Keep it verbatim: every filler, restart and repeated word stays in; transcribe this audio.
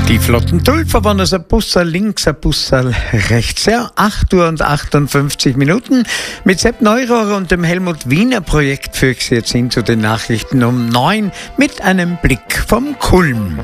Die flotten Tulfer waren es ein Busserl links, ein Busserl rechts. Ja, acht Uhr und achtundfünfzig Minuten. Mit Sepp Neurohrer und dem Helmut Wiener Projekt führe ich Sie jetzt hin zu den Nachrichten um neun mit einem Blick vom Kulm.